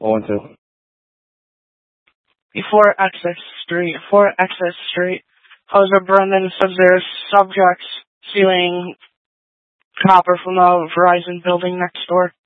012. Before Exit Street, Jose Brendan says there's subjects stealing copper from the Verizon building next door.